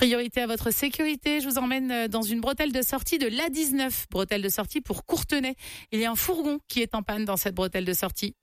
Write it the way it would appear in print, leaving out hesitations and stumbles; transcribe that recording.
Priorité à votre sécurité, je vous emmène dans une bretelle de sortie de l'A19, bretelle de sortie pour Courtenay. Il y a un fourgon qui est en panne dans cette bretelle de sortie.